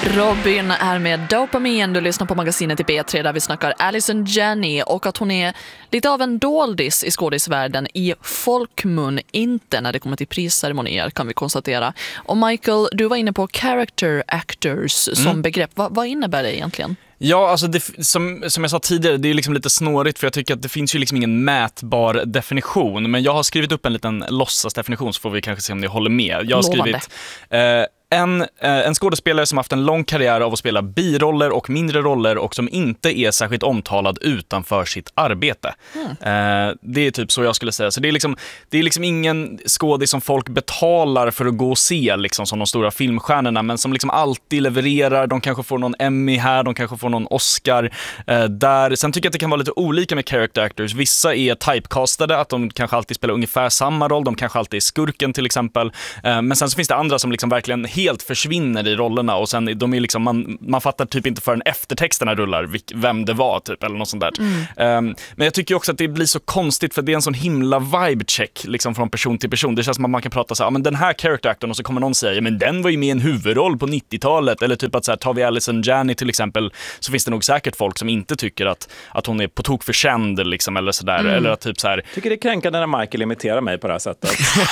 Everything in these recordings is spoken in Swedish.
Robin är med Dopamin. Du lyssnar på magasinet i B3 där vi snackar Allison Janney och att hon är lite av en doldis i skådisvärlden i folkmun, inte när det kommer till prisceremonier kan vi konstatera. Och Michael, du var inne på character actors som begrepp. Vad innebär det egentligen? Ja, alltså som jag sa tidigare, det är liksom lite snårigt för jag tycker att det finns ju liksom ingen mätbar definition. Men jag har skrivit upp en liten låtsasdefinition så får vi kanske se om ni håller med. Jag har skrivit en skådespelare som haft en lång karriär av att spela biroller och mindre roller och som inte är särskilt omtalad utanför sitt arbete. Det är typ så jag skulle säga. Så det är liksom ingen skådis som folk betalar för att gå och se liksom, som de stora filmstjärnorna, men som liksom alltid levererar. De kanske får någon Emmy här, de kanske får någon Oscar där. Sen tycker jag att det kan vara lite olika med character actors. Vissa är typecastade, att de kanske alltid spelar ungefär samma roll. De kanske alltid är skurken till exempel. Men sen så finns det andra som liksom verkligen helt försvinner i rollerna och sen de är liksom, man fattar typ inte förrän eftertexterna rullar vem det var typ eller något sånt där. Men jag tycker också att det blir så konstigt för det är en sån himla vibe check liksom från person till person. Det känns som att man kan prata så här, men den här character actorn, och så kommer någon säga, men den var ju med i en huvudroll på 90-talet, eller typ att så här, tar vi Allison Janney till exempel, så finns det nog säkert folk som inte tycker att hon är på tok för känd liksom, eller sådär, eller att typ så här. Tycker det är kränkande när Michael imiterar mig på det här sättet.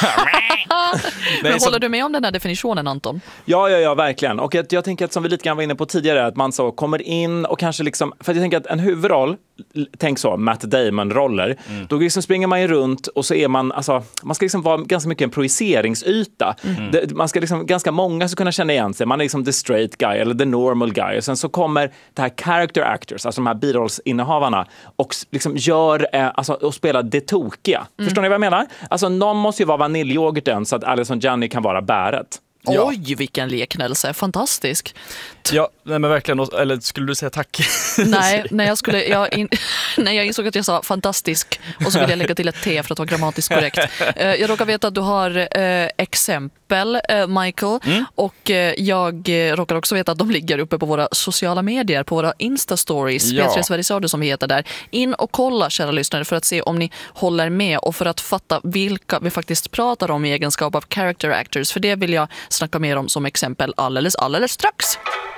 Men håller du med om den här definitionen, Anton? Ja, verkligen. Och jag tänker att som vi lite grann var inne på tidigare, att man så kommer in och kanske liksom, för jag tänker att en huvudroll, tänk så, Matt Damon-roller, då liksom springer man ju runt och så är man, alltså, man ska liksom vara ganska mycket en projiceringsyta. Man ska liksom, ganska många ska kunna känna igen sig. Man är liksom the straight guy eller the normal guy. Och sen så kommer det här character actors, alltså de här birollsinnehavarna, och liksom gör, alltså, och spelar det tokiga. Förstår ni vad jag menar? Alltså, någon måste ju vara vaniljyoghurten så att Allison Janney kan vara bäret. Ja. Oj, vilken leknelse. Fantastisk. Ja, nej, men verkligen. Eller skulle du säga tack? Nej, när jag insåg att jag sa fantastisk och så vill jag lägga till ett T för att vara grammatiskt korrekt. Jag råkar veta att du har exempel, Michael, och jag råkar också veta att de ligger uppe på våra sociala medier, på våra Insta-stories, P3 Sveriges Radio som vi heter där. In och kolla, kära lyssnare, för att se om ni håller med och för att fatta vilka vi faktiskt pratar om i egenskap av character actors. För det vill jag snacka mer om som exempel alldeles strax.